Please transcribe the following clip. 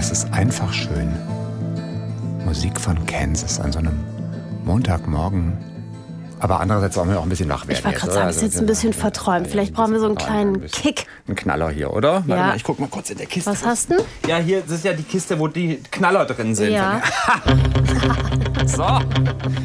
Das ist einfach schön. Musik von Kansas an so einem Montagmorgen. Aber andererseits wollen wir auch ein bisschen wach werden. Ich wollte gerade sagen, es ist jetzt ein bisschen verträumt. Vielleicht brauchen wir so einen kleinen Kick. Ein Knaller hier, oder? Warte Ja. mal, ich guck mal kurz in der Kiste. Was hast du? Ja, hier das ist ja die Kiste, wo die Knaller drin sind. Ja. So.